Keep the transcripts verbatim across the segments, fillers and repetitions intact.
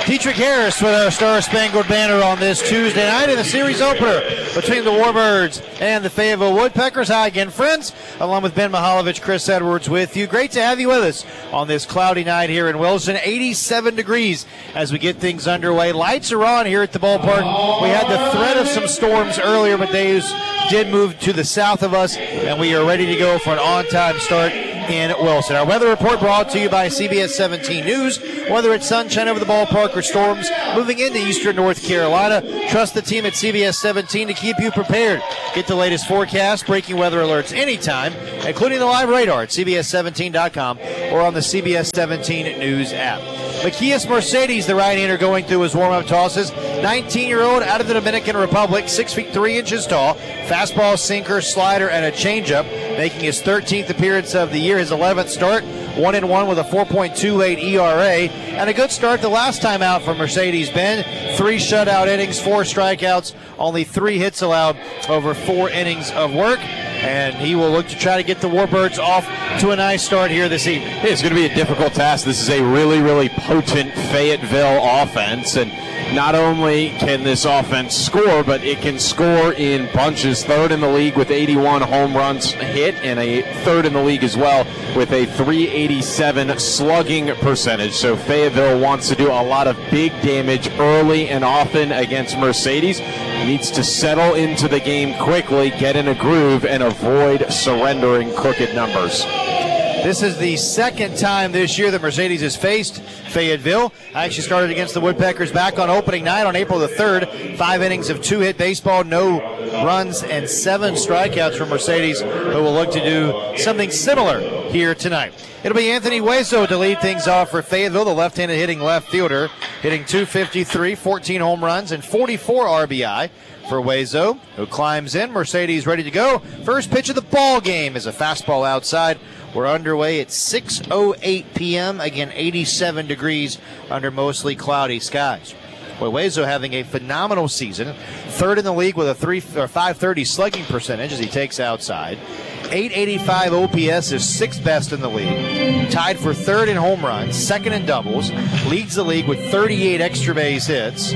Dietrich Harris with our Star Spangled Banner on this Tuesday night in the series opener between the Warbirds and the Fayetteville Woodpeckers. Hi again, friends. Along with Ben Mihaljevic, Chris Edwards with you. Great to have you with us on this cloudy night here in Wilson. eighty-seven degrees as we get things underway. Lights are on here at the ballpark. We had the threat of some storms earlier, but they did move to the south of us, and we are ready to go for an on-time start in Wilson. Our weather report brought to you by C B S seventeen News. Whether it's sunshine over the ballpark or storms moving into eastern North Carolina, trust the team at C B S seventeen to keep you prepared. Get the latest forecast, breaking weather alerts anytime, including the live radar at C B S seventeen dot com or on the C B S seventeen News app. Macias Mercedes, the right-hander, going through his warm-up tosses. nineteen-year-old out of the Dominican Republic, six feet three inches tall. Fastball, sinker, slider, and a changeup, making his thirteenth appearance of the year, his eleventh start. One and one with a four point two eight E R A, and a good start the last time out for Mercedes-Benz. Three shutout innings, four strikeouts, only three hits allowed over four innings of work. And he will look to try to get the Warbirds off to a nice start here this evening. It's going to be a difficult task. This is a really, really potent Fayetteville offense. And not only can this offense score, but it can score in bunches. Third in the league with eighty-one home runs hit, and a third in the league as well with a three eighty-seven slugging percentage. So Fayetteville wants to do a lot of big damage early and often against Mercedes. Needs to settle into the game quickly, get in a groove, and avoid surrendering crooked numbers. This is the second time this year that Mercedes has faced Fayetteville. I actually started against the Woodpeckers back on opening night on April the third. Five innings of two-hit baseball, no runs, and seven strikeouts from Mercedes, who will look to do something similar here tonight. It'll be Anthony Hueso to lead things off for Fayetteville, the left-handed hitting left fielder, hitting two fifty-three, fourteen home runs, and forty-four R B I. For Hueso, who climbs in. Mercedes ready to go. First pitch of the ball game is a fastball outside. We're underway at six oh eight p.m. Again, eighty-seven degrees under mostly cloudy skies. Hueso having a phenomenal season. Third in the league with a three or five thirty slugging percentage as he takes outside. eight eighty-five O P S is sixth best in the league. Tied for third in home runs, second in doubles. Leads the league with thirty-eight extra base hits.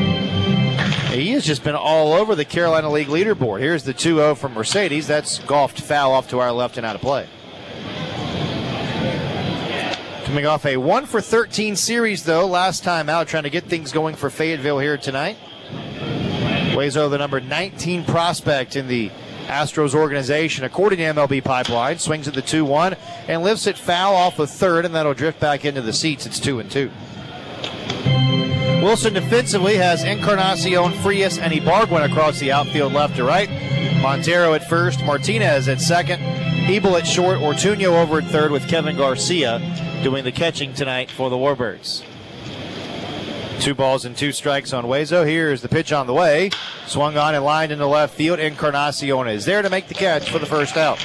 He has just been all over the Carolina League leaderboard. Here's the two oh from Mercedes. That's golfed foul off to our left and out of play. Coming off a one for thirteen series, though, last time out, trying to get things going for Fayetteville here tonight. Hueso, the number nineteen prospect in the Astros organization, according to M L B Pipeline, swings at the two one and lifts it foul off of third, and that'll drift back into the seats. It's two and two. Wilson defensively has Encarnacion, Frias, and Ibargüen across the outfield left to right. Montero at first, Martinez at second, Ebel at short, Ortuño over at third with Kevin Garcia doing the catching tonight for the Warbirds. Two balls and two strikes on Hueso. Here's the pitch on the way. Swung on and lined into left field. Encarnacion is there to make the catch for the first out.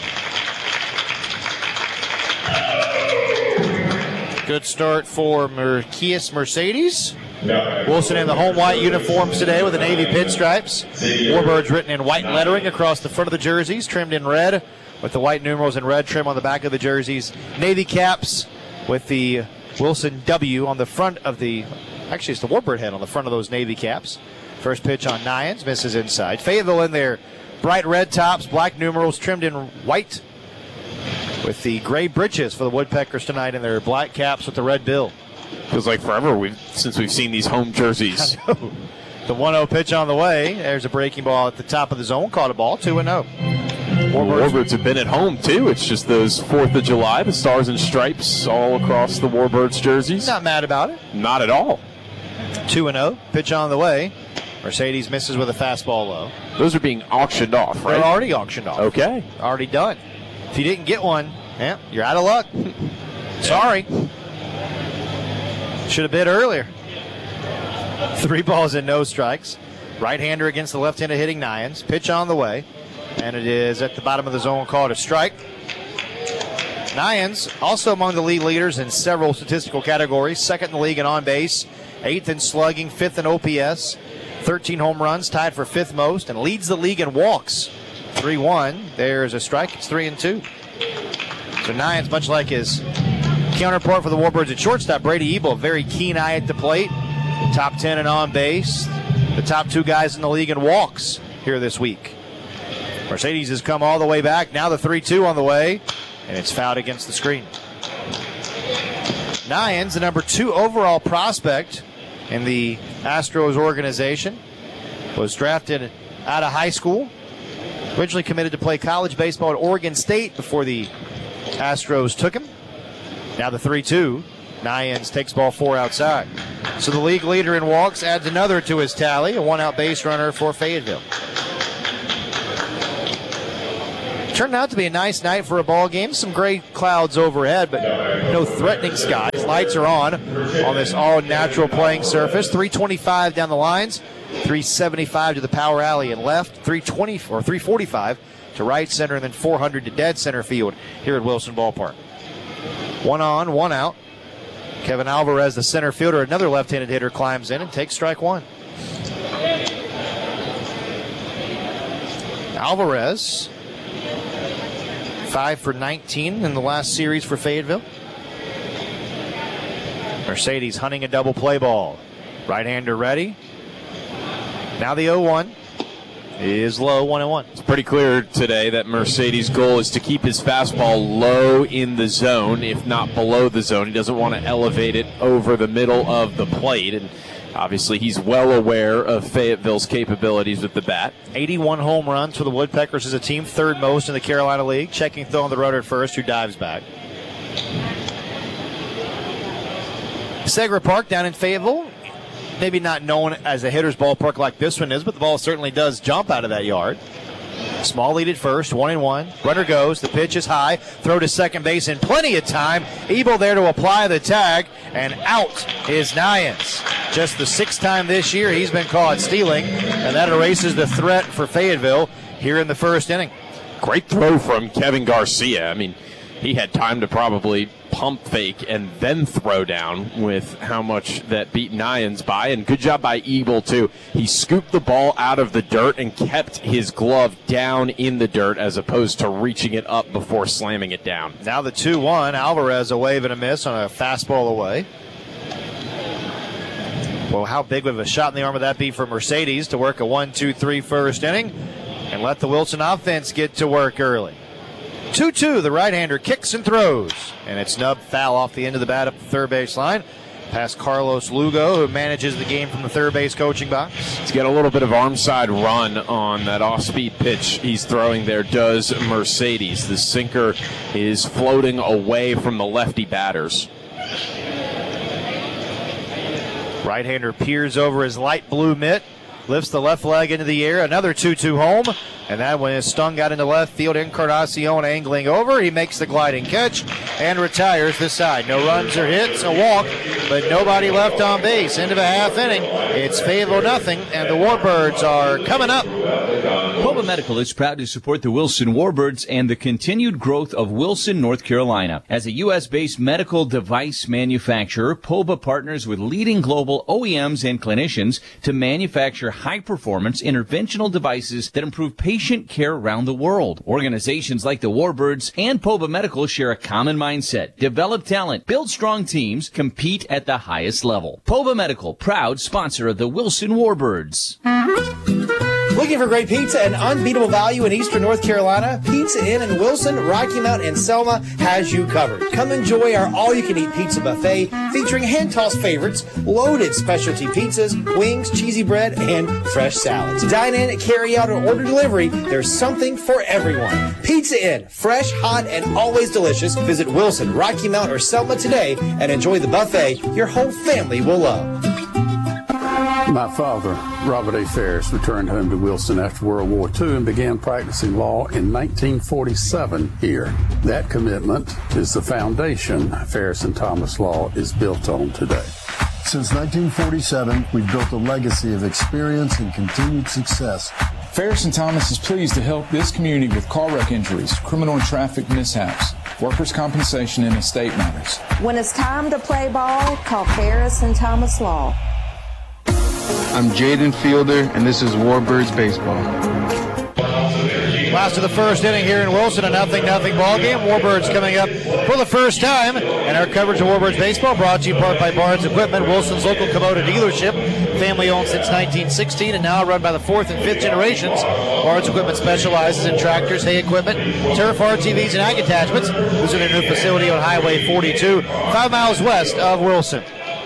Good start for Macias Mercedes. Wilson in the home white uniforms today with the navy pinstripes. Warbirds written in white lettering across the front of the jerseys, trimmed in red with the white numerals and red trim on the back of the jerseys. Navy caps with the Wilson W on the front of the, actually it's the Warbird head on the front of those navy caps. First pitch on Nyans, misses inside. Fayetteville in their bright red tops, black numerals trimmed in white with the gray breeches for the Woodpeckers tonight and their black caps with the red bill. Feels like forever we've, since we've seen these home jerseys. The one oh pitch on the way. There's a breaking ball at the top of the zone. Caught a ball, two and oh. Warbirds. Warbirds have been at home, too. It's just those fourth of July, the stars and stripes all across the Warbirds jerseys. Not mad about it. Not at all. two and oh. Pitch on the way. Mercedes misses with a fastball low. Those are being auctioned off, right? They're already auctioned off. Okay. Already done. If you didn't get one, yeah, you're out of luck. Sorry. Should have bid earlier. Three balls and no strikes. Right-hander against the left-handed hitting Nyans. Pitch on the way. And it is at the bottom of the zone, called a strike. Nyans also among the league leaders in several statistical categories. Second in the league in on base. Eighth in slugging. Fifth in O P S. thirteen home runs, tied for fifth most. And leads the league in walks. three one. There's a strike. It's three and two. So Nyans, much like his counterpart for the Warbirds at shortstop, Brady Ebel, a very keen eye at the plate. top ten in on base, the top two guys in the league in walks here this week. Mercedes has come all the way back. Now the three two on the way, and it's fouled against the screen. Nyans, the number two overall prospect in the Astros organization, was drafted out of high school. Originally committed to play college baseball at Oregon State before the Astros took him. Now the three two. Nyans takes ball four outside. So the league leader in walks adds another to his tally, a one-out base runner for Fayetteville. Turned out to be a nice night for a ball game. Some gray clouds overhead, but no threatening skies. Lights are on on this all-natural playing surface. three twenty-five down the lines, three seventy-five to the power alley and left, three twenty or three forty-five to right center, and then four hundred to dead center field here at Wilson Ballpark. One on, one out. Kevin Alvarez, the center fielder, another left-handed hitter, climbs in and takes strike one. Alvarez, five for nineteen in the last series for Fayetteville. Mercedes hunting a double play ball. Right-hander ready. Now the oh one is low, one and one. It's pretty clear today that Mercedes' goal is to keep his fastball low in the zone, if not below the zone. He doesn't want to elevate it over the middle of the plate, and obviously he's well aware of Fayetteville's capabilities with the bat. eighty-one home runs for the Woodpeckers as a team, third most in the Carolina League. Checking throw on the runner at first, who dives back. Segra Park down in Fayetteville. Maybe not known as a hitter's ballpark like this one is, but the ball certainly does jump out of that yard. Small lead at first, one and one. Runner goes, the pitch is high, throw to second base in plenty of time. Ebel there to apply the tag, and out is Nyans. Just the sixth time this year he's been caught stealing, and that erases the threat for Fayetteville here in the first inning. Great throw from Kevin Garcia. I mean, he had time to probably pump fake and then throw down with how much that beat Nyans by, and good job by Ebel too. He scooped the ball out of the dirt and kept his glove down in the dirt as opposed to reaching it up before slamming it down. Now the two one, Alvarez a wave and a miss on a fastball away. Well, how big of a shot in the arm would that be for Mercedes to work a one two three first inning and let the Wilson offense get to work early. two two, the right-hander kicks and throws, and it's snubbed foul off the end of the bat up the third base line. Past Carlos Lugo, who manages the game from the third base coaching box. He's got a little bit of arm side run on that off-speed pitch he's throwing there, does Mercedes. The sinker is floating away from the lefty batters. Right-hander peers over his light blue mitt, lifts the left leg into the air, another two two home, and that one is stung out into left field. Encarnacion angling over. He makes the gliding catch and retires this side. No runs or hits, a walk, but nobody left on base. End of a half inning. It's Fayetteville nothing, and the Warbirds are coming up. Poba Medical is proud to support the Wilson Warbirds and the continued growth of Wilson, North Carolina. As a U S-based medical device manufacturer, Poba partners with leading global O E Ms and clinicians to manufacture high-performance interventional devices that improve patient care around the world. Organizations like the Warbirds and Poba Medical share a common mindset: develop talent, build strong teams, compete at the highest level. Poba Medical, proud sponsor of the Wilson Warbirds. Looking for great pizza and unbeatable value in Eastern North Carolina? Pizza Inn in Wilson, Rocky Mount, and Selma has you covered. Come enjoy our all-you-can-eat pizza buffet featuring hand-tossed favorites, loaded specialty pizzas, wings, cheesy bread, and fresh salads. Dine in, carry out, or order delivery. There's something for everyone. Pizza Inn, fresh, hot, and always delicious. Visit Wilson, Rocky Mount, or Selma today and enjoy the buffet your whole family will love. My father, Robert A. Ferris, returned home to Wilson after World War Two and began practicing law in nineteen forty-seven here. That commitment is the foundation Ferris and Thomas Law is built on today. Since nineteen forty-seven, we've built a legacy of experience and continued success. Ferris and Thomas is pleased to help this community with car wreck injuries, criminal and traffic mishaps, workers' compensation, and estate matters. When it's time to play ball, call Ferris and Thomas Law. I'm Jaden Fielder, and this is Warbirds Baseball. Last of the first inning here in Wilson, a nothing nothing ball game. Warbirds coming up for the first time. And our coverage of Warbirds baseball brought to you in part by Barnes Equipment, Wilson's local Kubota dealership, family-owned since nineteen sixteen and now run by the fourth and fifth generations. Barnes Equipment specializes in tractors, hay equipment, turf, R T Vs, and ag attachments. Visit a new facility on Highway forty-two, five miles west of Wilson.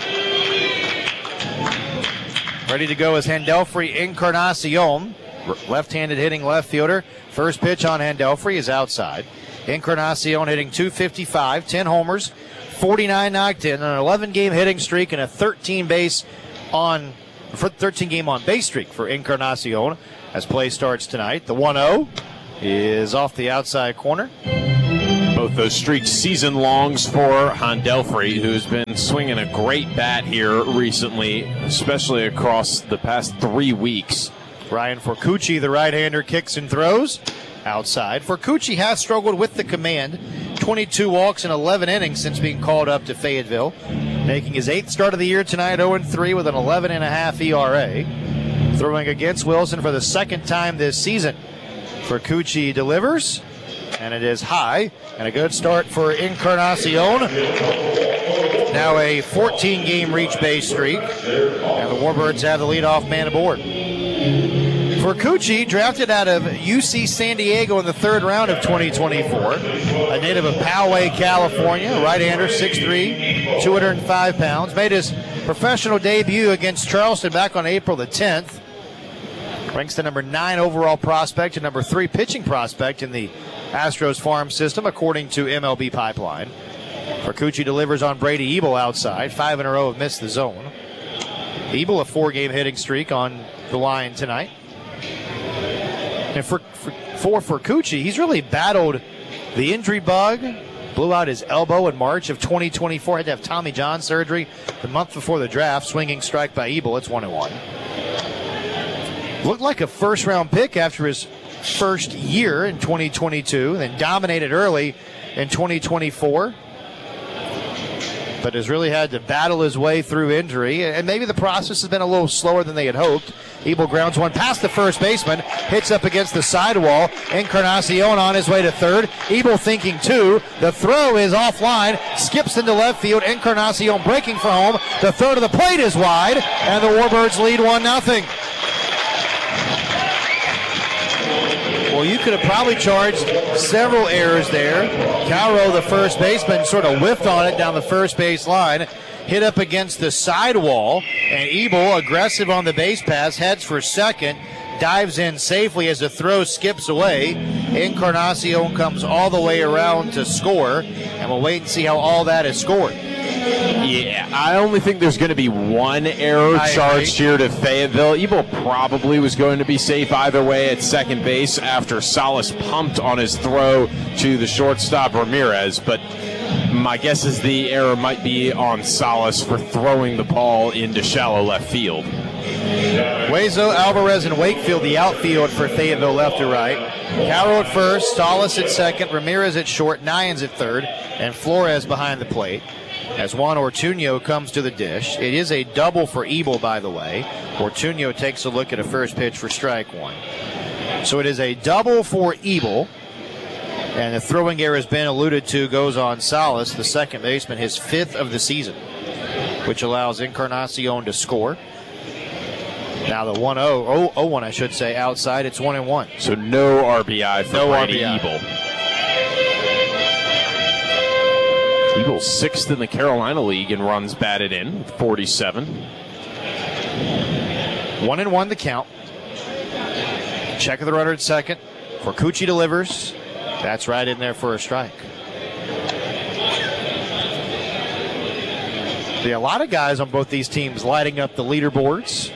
Ready to go is Handelfrey Encarnacion, left-handed hitting left fielder. First pitch on Handelfrey is outside. Encarnacion hitting two fifty-five, ten homers, forty-nine knocked in, an eleven-game hitting streak, and a thirteen base on thirteen game on base streak for Encarnacion as play starts tonight. The one oh is off the outside corner. Both those streaks season longs for Handelfrey, who's been swinging a great bat here recently, especially across the past three weeks. Ryan Forcucci, the right-hander, kicks and throws outside. Forcucci has struggled with the command. twenty-two walks in eleven innings since being called up to Fayetteville. Making his eighth start of the year tonight, oh and three with an eleven point five E R A. Throwing against Wilson for the second time this season. Forcucci delivers, and it is high. And a good start for Encarnacion. Now a fourteen-game reach base streak. And the Warbirds have the leadoff man aboard. Forcucci, drafted out of U C San Diego in the third round of twenty twenty-four. A native of Poway, California. Right-hander, six three, two hundred five pounds. Made his professional debut against Charleston back on April the tenth. Ranks the number nine overall prospect and number three pitching prospect in the Astros farm system, according to M L B Pipeline. Forcucci delivers on Brady Ebel outside. Five in a row have missed the zone. Ebel, a four-game hitting streak on the line tonight. And for, for, for Forcucci, he's really battled the injury bug. Blew out his elbow in March of twenty twenty-four. Had to have Tommy John surgery the month before the draft. Swinging strike by Ebel. It's one and one. Looked like a first-round pick after his first year in twenty twenty-two, then dominated early in twenty twenty-four, but has really had to battle his way through injury, and maybe the process has been a little slower than they had hoped. Ebel grounds one past the first baseman, hits up against the sidewall. Encarnacion on his way to third. Ebel thinking two. The throw is offline, skips into left field. Encarnacion breaking for home. The throw to the plate is wide, and the Warbirds lead one nothing. Well, you could have probably charged several errors there. Cowrow, the first baseman, sort of whiffed on it down the first base line, hit up against the sidewall, and Ebel, aggressive on the base pass, heads for second, dives in safely as the throw skips away. Encarnacion comes all the way around to score, and we'll wait and see how all that is scored. Yeah, I only think there's going to be one error I charged agree. here to Fayetteville. Ebel probably was going to be safe either way at second base after Salas pumped on his throw to the shortstop Ramirez, but my guess is the error might be on Salas for throwing the ball into shallow left field. Hueso, Alvarez, and Wakefield, the outfield for Fayetteville, left to right. Cowrow at first, Salas at second, Ramirez at short, Nyans at third, and Flores behind the plate. As Juan Ortuño comes to the dish. It is a double for Ebel, by the way. Ortuño takes a look at a first pitch for strike one. So it is a double for Ebel. And the throwing error has been alluded to, goes on Salas, the second baseman, his fifth of the season, which allows Encarnacion to score. Now the one oh, oh one I should say, outside, it's one and one. So no R B I for no Brady R B I. Ebel. Ebel's sixth in the Carolina League in runs batted in, forty-seven. One and one the count. Check of the runner at second. Forcucci delivers. That's right in there for a strike. Yeah, a lot of guys on both these teams lighting up the leaderboards.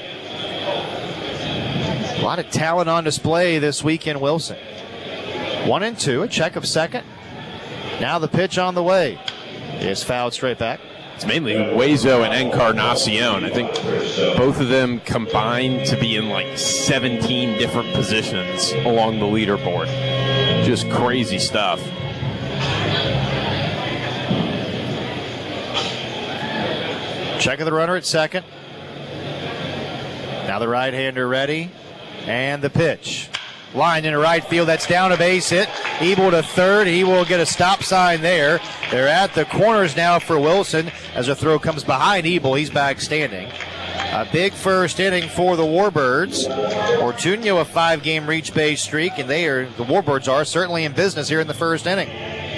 A lot of talent on display this week in Wilson. One and two, a check of second. Now the pitch on the way. Is fouled straight back. It's mainly Hueso and Encarnacion. I think both of them combined to be in like seventeen different positions along the leaderboard. Just crazy stuff. Check of the runner at second. Now the right-hander ready. And the pitch. Lined into right field. That's down a base hit. Ebel to third. He will get a stop sign there. They're at the corners now for Wilson as a throw comes behind Ebel. He's back standing. A big first inning for the Warbirds. Ortuño a five-game reach base streak, and they are the Warbirds are certainly in business here in the first inning.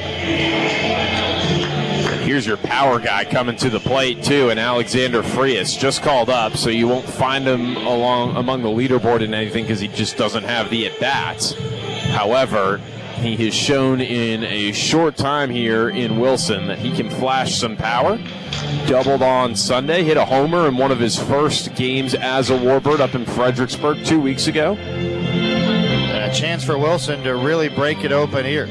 And here's your power guy coming to the plate too, and Alexander Frias just called up, so you won't find him along among the leaderboard in anything because he just doesn't have the at-bats. However, he has shown in a short time here in Wilson that he can flash some power. Doubled on Sunday, hit a homer in one of his first games as a Warbird up in Fredericksburg two weeks ago. And a chance for Wilson to really break it open here.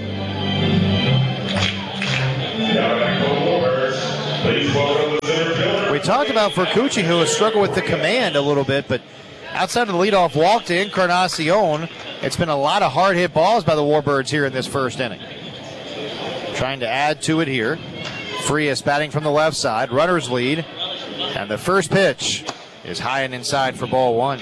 We talked about Furcucci, who has struggled with the command a little bit, but outside of the leadoff walk to Encarnacion, it's been a lot of hard hit balls by the Warbirds here in this first inning. Trying to add to it here. Frias batting from the left side. Runners lead. And the first pitch is high and inside for ball one.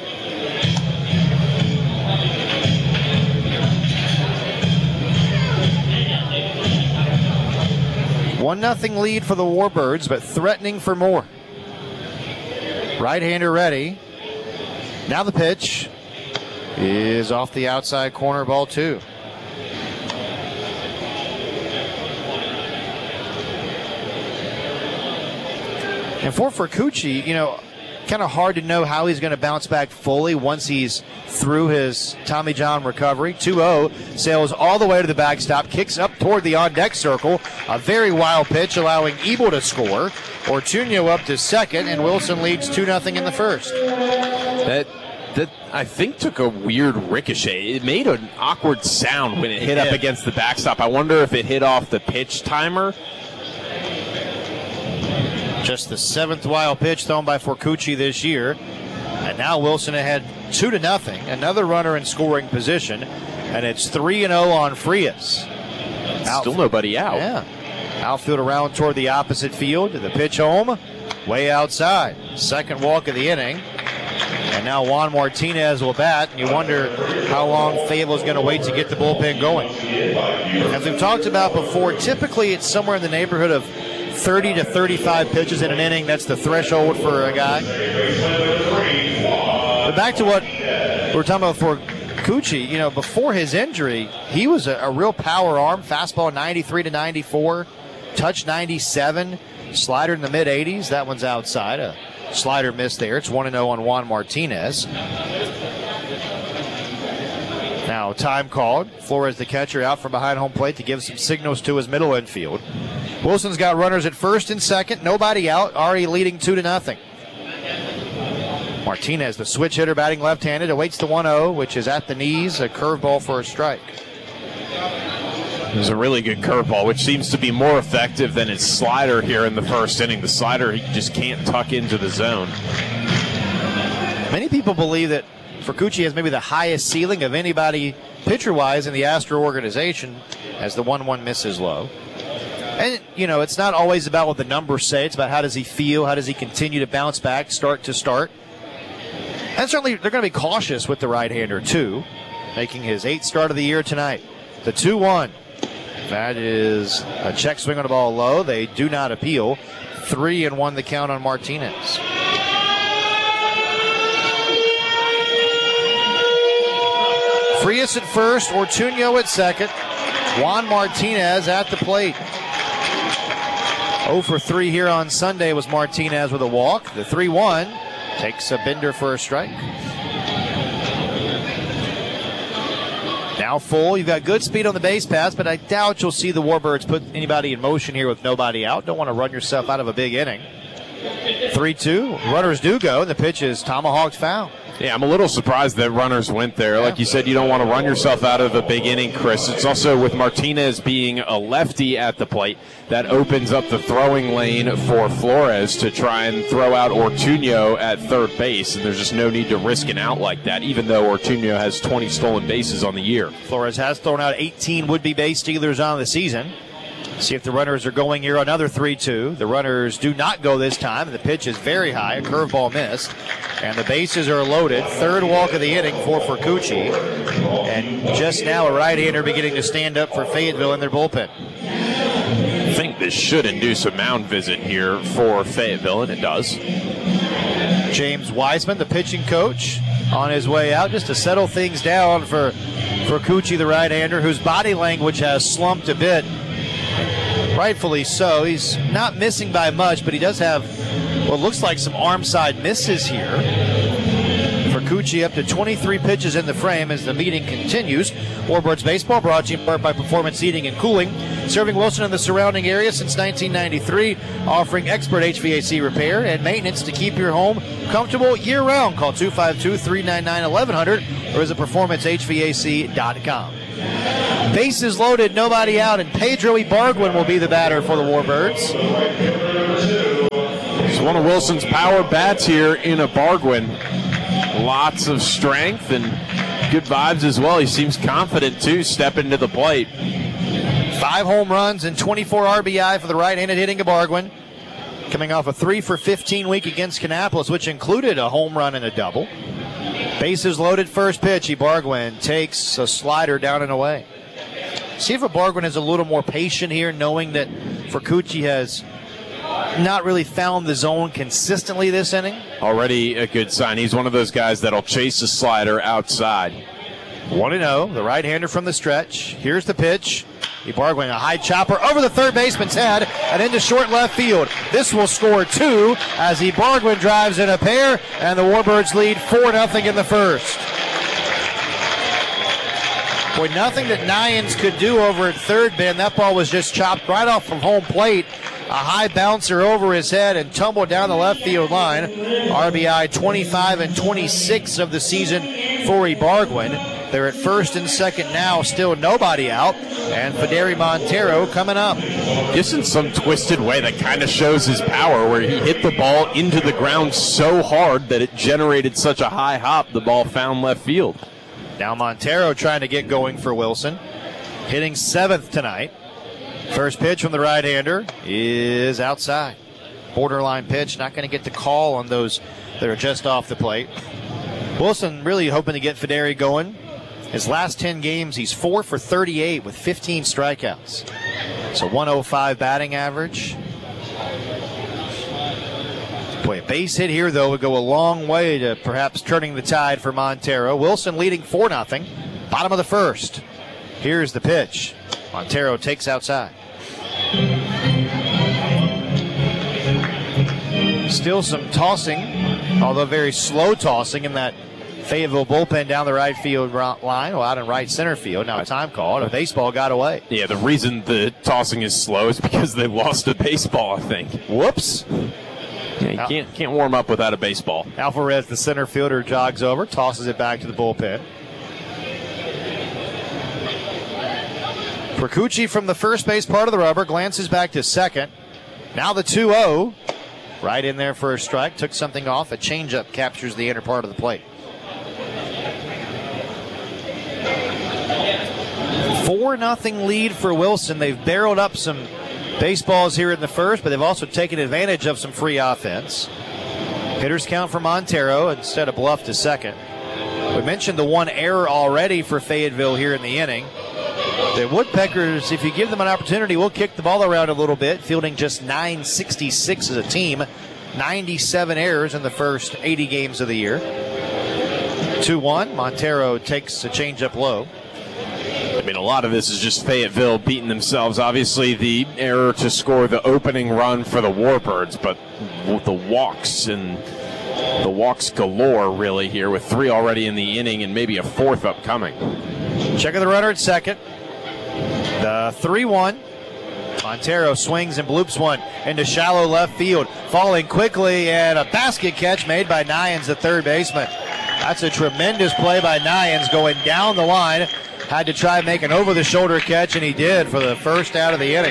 One nothing lead for the Warbirds, but threatening for more. Right-hander ready. Now the pitch is off the outside corner, ball two. And for Furcucci, you know, kind of hard to know how he's going to bounce back fully once he's through his Tommy John recovery. two oh, sails all the way to the backstop, kicks up toward the on-deck circle. A very wild pitch, allowing Ebel to score. Ortuño up to second, and Wilson leads two nothing in the first. That that I think took a weird ricochet. It made an awkward sound when it hit up against the backstop. I wonder if it hit off the pitch timer. Just the seventh wild pitch thrown by Furcucci this year. And now Wilson ahead two to nothing. Another runner in scoring position. And it's three and oh on Frias. Still nobody out. Yeah. Outfield around toward the opposite field. The pitch home. Way outside. Second walk of the inning. And now Juan Martinez will bat. And you wonder how long Fable's going to wait to get the bullpen going. As we've talked about before, typically it's somewhere in the neighborhood of thirty to thirty-five pitches in an inning. That's the threshold for a guy. But back to what we were talking about for Furcucci, you know, before his injury, he was a, a real power arm. Fastball ninety-three to ninety-four, touch ninety-seven, slider in the mid eighties. That one's outside. A slider missed there. It's one and oh on Juan Martinez. Now time called. Flores, the catcher, out from behind home plate to give some signals to his middle infield. Wilson's got runners at first and second. Nobody out. Already leading two to nothing. Martinez, the switch hitter, batting left-handed, awaits the one oh, which is at the knees. A curveball for a strike. It was a really good curveball, which seems to be more effective than his slider here in the first inning. The slider, he just can't tuck into the zone. Many people believe that Furcucci has maybe the highest ceiling of anybody pitcher-wise in the Astro organization, as the one one misses low. And, you know, it's not always about what the numbers say. It's about how does he feel, how does he continue to bounce back, start to start. And certainly they're going to be cautious with the right-hander, too, making his eighth start of the year tonight. The two one. That is a check swing on the ball low. They do not appeal. Three and one the count on Martinez. Frias at first, Ortuño at second. Juan Martinez at the plate. oh for three here on Sunday was Martinez with a walk. The three one takes a bender for a strike. Now full. You've got good speed on the base pass, but I doubt you'll see the Warbirds put anybody in motion here with nobody out. Don't want to run yourself out of a big inning. three two. Runners do go, and the pitch is tomahawked foul. Yeah, I'm a little surprised that runners went there. Like you said, you don't want to run yourself out of a big inning, Chris. It's also with Martinez being a lefty at the plate, that opens up the throwing lane for Flores to try and throw out Ortuño at third base, and there's just no need to risk an out like that, even though Ortuño has twenty stolen bases on the year. Flores has thrown out eighteen would-be base stealers on the season. See if the runners are going here. Another three two. The runners do not go this time. The pitch is very high. A curveball miss. And the bases are loaded. Third walk of the inning for Furcucci. And just now a right-hander beginning to stand up for Fayetteville in their bullpen. I think this should induce a mound visit here for Fayetteville, and it does. James Wiseman, the pitching coach, on his way out just to settle things down for Furcucci, the right-hander, whose body language has slumped a bit. Rightfully so. He's not missing by much, but he does have what looks like some arm side misses here. Furcucci up to twenty-three pitches in the frame as the meeting continues. Warbirds baseball brought to you in part by Performance Heating and Cooling, serving Wilson and the surrounding area since nineteen ninety-three, offering expert H V A C repair and maintenance to keep your home comfortable year-round. Call two five two, three nine nine, eleven hundred or visit performance h v a c dot com. Bases loaded, nobody out, and Pedro Ibargüen will be the batter for the Warbirds. It's one of Wilson's power bats here in Ibargüen. Lots of strength and good vibes as well. He seems confident, too, stepping to the plate. Five home runs and twenty-four R B I for the right-handed hitting Ibargüen. Coming off a three for fifteen week against Kannapolis, which included a home run and a double. Bases loaded, first pitch. Ibargüen takes a slider down and away. See if Ibargüen is a little more patient here, knowing that Furcucci has not really found the zone consistently this inning. Already a good sign. He's one of those guys that'll chase a slider outside. one and oh, the right-hander from the stretch. Here's the pitch. Ibargüen, a high chopper over the third baseman's head and into short left field. This will score two as Ibargüen drives in a pair, and the Warbirds lead four nothing in the first. Boy, nothing that Nyans could do over at third, Ben. That ball was just chopped right off from home plate. A high bouncer over his head and tumbled down the left field line. R B I twenty-five and twenty-six of the season for Ibargüen. They're at first and second now, still nobody out. And Federi Montero coming up. Just in some twisted way that kind of shows his power, where he hit the ball into the ground so hard that it generated such a high hop, the ball found left field. Now Montero trying to get going for Wilson. Hitting seventh tonight. First pitch from the right-hander is outside. Borderline pitch, not going to get the call on those that are just off the plate. Wilson really hoping to get Federi going. His last ten games, he's four for thirty-eight with fifteen strikeouts. So one oh five batting average. Boy, a base hit here, though, would go a long way to perhaps turning the tide for Montero. Wilson leading four nothing. Bottom of the first. Here's the pitch. Montero takes outside. Still some tossing, although very slow tossing in that Fayetteville bullpen down the right field line, well, out in right center field. Now a time call, a baseball got away. Yeah, the reason the tossing is slow is because they lost a baseball, I think. Whoops. Yeah, you can't, can't warm up without a baseball. Alvarez, the center fielder, jogs over, tosses it back to the bullpen. Furcucci from the first base part of the rubber glances back to second. Now the two oh. Right in there for a strike. Took something off. A changeup captures the inner part of the plate. four nothing lead for Wilson. They've barreled up some baseballs here in the first, but they've also taken advantage of some free offense. Hitters count for Montero instead of Bluff to second. We mentioned the one error already for Fayetteville here in the inning. The Woodpeckers, if you give them an opportunity, will kick the ball around a little bit, fielding just nine sixty-six as a team. ninety-seven errors in the first eighty games of the year. two one. Montero takes a changeup low. I mean, a lot of this is just Fayetteville beating themselves. Obviously, the error to score the opening run for the Warbirds, but the walks and the walks galore, really, here with three already in the inning and maybe a fourth upcoming. Check of the runner at second. The three one. Montero swings and bloops one into shallow left field. Falling quickly, and a basket catch made by Nyans, the third baseman. That's a tremendous play by Nyans going down the line. Had to try and make an over-the-shoulder catch, and he did for the first out of the inning.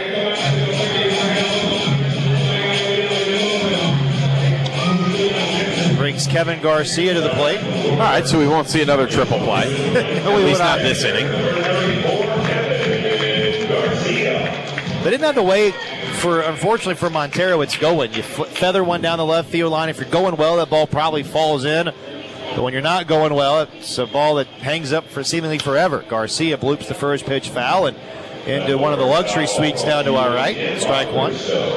Brings Kevin Garcia to the plate. All right, so we won't see another triple play. At least not this inning. But isn't that the way, for unfortunately for Montero, it's going? You f- feather one down the left field line. If you're going well, that ball probably falls in. But when you're not going well, it's a ball that hangs up for seemingly forever. Garcia bloops the first pitch foul and into one of the luxury suites down to our right. Strike one.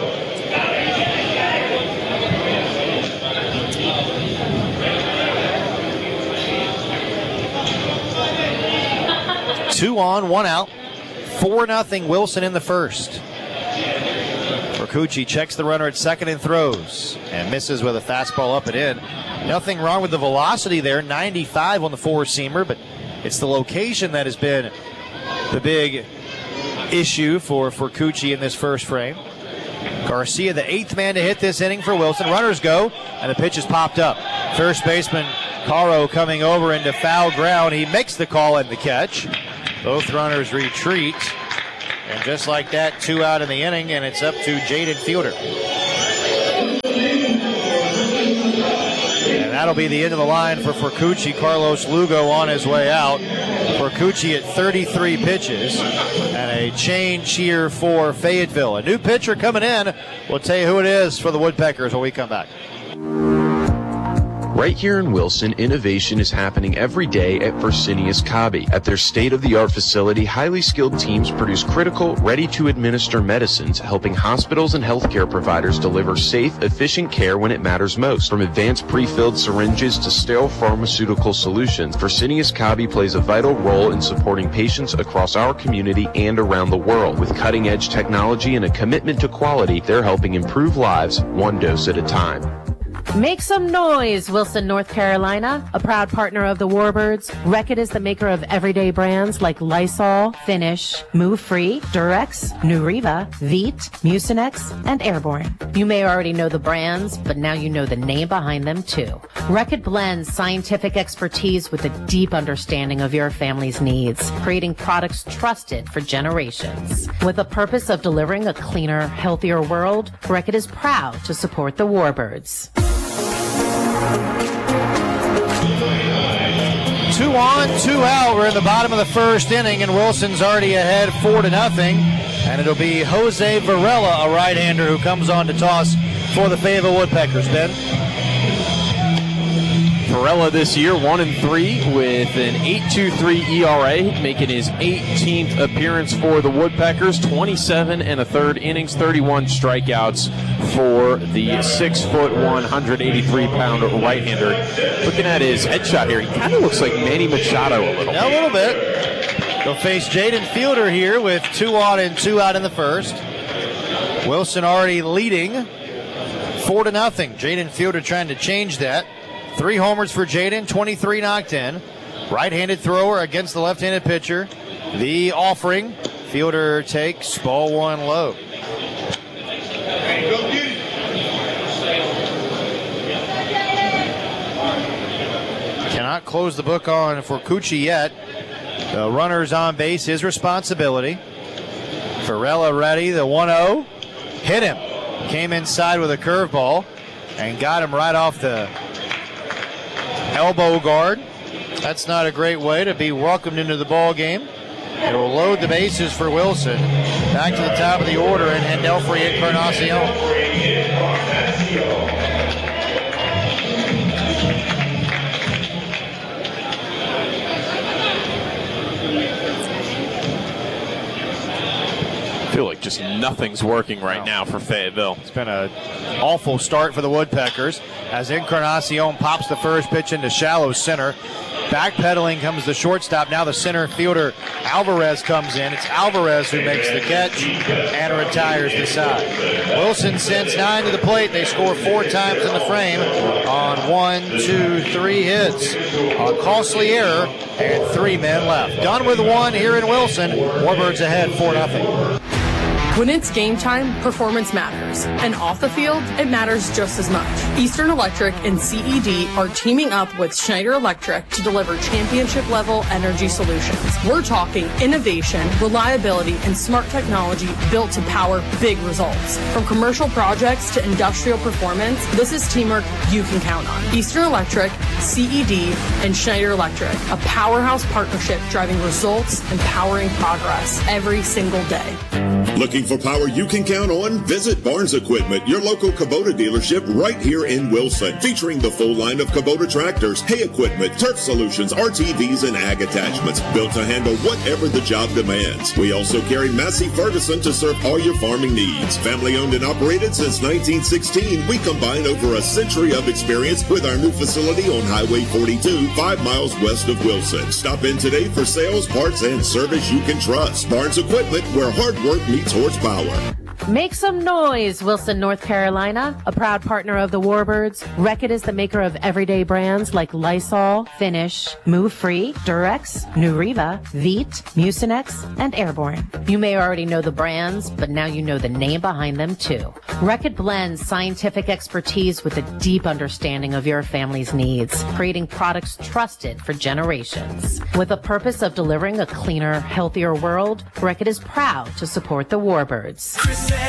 Two on, one out. Four nothing Wilson in the first. Vercucci checks the runner at second and throws and misses with a fastball up and in. Nothing wrong with the velocity there, ninety-five on the four-seamer, but it's the location that has been the big issue for Vercucci in this first frame. Garcia, the eighth man to hit this inning for Wilson. Runners go, and the pitch is popped up. First baseman Caro coming over into foul ground. He makes the call and the catch. Both runners retreat. And just like that, two out in the inning, and it's up to Jaden Fielder. And that'll be the end of the line for Vercucci. Carlos Lugo on his way out. Vercucci at thirty-three pitches. And a change here for Fayetteville. A new pitcher coming in. We'll tell you who it is for the Woodpeckers when we come back. Right here in Wilson, innovation is happening every day at Fresenius Kabi. At their state-of-the-art facility, highly skilled teams produce critical, ready-to-administer medicines, helping hospitals and healthcare providers deliver safe, efficient care when it matters most. From advanced pre-filled syringes to sterile pharmaceutical solutions, Fresenius Kabi plays a vital role in supporting patients across our community and around the world. With cutting-edge technology and a commitment to quality, they're helping improve lives one dose at a time. Make some noise, Wilson, North Carolina, a proud partner of the Warbirds. Reckitt is the maker of everyday brands like Lysol, Finish, Move Free, Durex, Nuriva, Veet, Mucinex, and Airborne. You may already know the brands, but now you know the name behind them too. Reckitt blends scientific expertise with a deep understanding of your family's needs, creating products trusted for generations. With the purpose of delivering a cleaner, healthier world, Reckitt is proud to support the Warbirds. Two on, two out. We're in the bottom of the first inning, and Wilson's already ahead four to nothing. And it'll be Jose Varela, a right-hander, who comes on to toss for the Fayetteville Woodpeckers. Ben? Varela this year, one and three with an eight point two three E R A, making his eighteenth appearance for the Woodpeckers. twenty-seven and a third innings, thirty-one strikeouts for the six foot one, one hundred eighty-three pound right-hander. Looking at his headshot here, he kind of looks like Manny Machado a little. Yeah, a little bit. They'll face Jaden Fielder here with two on and two out in the first. Wilson already leading four to nothing. Jaden Fielder trying to change that. Three homers for Jaden, twenty-three knocked in. Right-handed thrower against the left-handed pitcher. The offering. Fielder takes ball one low. Cannot close the book on Vercucci yet. The runner's on base, his responsibility. Varela ready, the one oh. Hit him. Came inside with a curveball and got him right off the elbow guard. That's not a great way to be welcomed into the ball game. It will load the bases for Wilson. Back to the top of the order, and Hendelfrey Encarnacion. I feel like just nothing's working right now for Fayetteville. It's been an awful start for the Woodpeckers as Encarnacion pops the first pitch into shallow center. Backpedaling comes the shortstop. Now the center fielder Alvarez comes in. It's Alvarez who makes the catch and retires the side. Wilson sends nine to the plate. They score four times in the frame on one, two, three hits. A costly error and three men left. Done with one here in Wilson. Warbirds ahead four nothing. When it's game time, performance matters. And off the field, it matters just as much. Eastern Electric and C E D are teaming up with Schneider Electric to deliver championship-level energy solutions. We're talking innovation, reliability, and smart technology built to power big results. From commercial projects to industrial performance, this is teamwork you can count on. Eastern Electric, C E D, and Schneider Electric, a powerhouse partnership driving results and powering progress every single day. Looking Looking for power you can count on? Visit Barnes Equipment, your local Kubota dealership right here in Wilson, featuring the full line of Kubota tractors, hay equipment, turf solutions, R T Vs, and ag attachments, built to handle whatever the job demands. We also carry Massey Ferguson to serve all your farming needs. Family owned and operated since nineteen sixteen, we combine over a century of experience with our new facility on Highway forty-two, five miles west of Wilson. Stop in today for sales, parts, and service you can trust. Barnes Equipment, where hard work meets horsepower. Make some noise, Wilson, North Carolina, a proud partner of the Warbirds. Reckitt is the maker of everyday brands like Lysol, Finish, Move Free, Durex, Nuriva, Veet, Mucinex, and Airborne. You may already know the brands, but now you know the name behind them too. Reckitt blends scientific expertise with a deep understanding of your family's needs, creating products trusted for generations. With a purpose of delivering a cleaner, healthier world, Reckitt is proud to support the Warbirds.